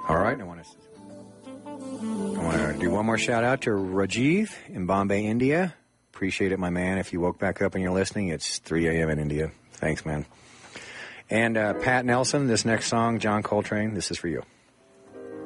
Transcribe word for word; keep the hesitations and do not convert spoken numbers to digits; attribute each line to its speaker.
Speaker 1: All right, I want to I want to do one more shout out to Rajiv in Bombay, India. Appreciate it, my man. If you woke back up and you're listening, it's three a.m. in India. Thanks, man. And uh, Pat Nelson, this next song, John Coltrane, this is for you.